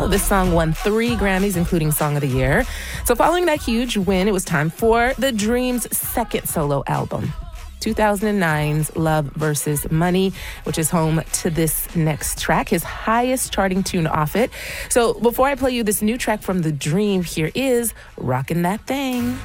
Well, this song won 3 Grammys, including Song of the Year. So following that huge win, it was time for The Dream's second solo album, 2009's Love vs. Money, which is home to this next track, his highest charting tune off it. So before I play you this new track from The Dream, here is Rockin' That Thing.